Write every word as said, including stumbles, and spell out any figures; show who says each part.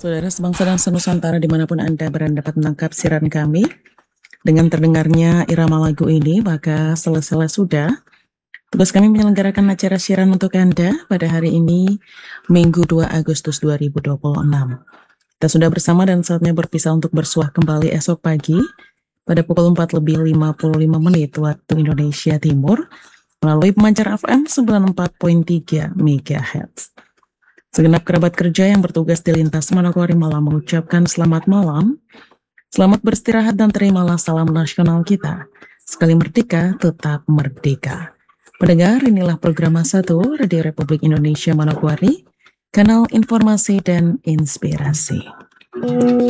Speaker 1: Saudara sebangsa dan senusantara dimanapun Anda berada dapat menangkap siaran kami. Dengan terdengarnya irama lagu ini, maka selesai sudah tugas kami menyelenggarakan acara siaran untuk Anda pada hari ini, Minggu dua Agustus dua ribu dua puluh enam. Kita sudah bersama dan saatnya berpisah untuk bersuah kembali esok pagi pada pukul empat lebih lima puluh lima menit waktu Indonesia Timur melalui pemancar F M sembilan puluh empat koma tiga megahertz. Segenap kerabat kerja yang bertugas di lintas Manokwari Malang mengucapkan selamat malam, selamat beristirahat dan terimalah salam nasional kita. Sekali merdeka, tetap merdeka. Pendengar, inilah program satu Radio Republik Indonesia Manokwari, kanal informasi dan inspirasi.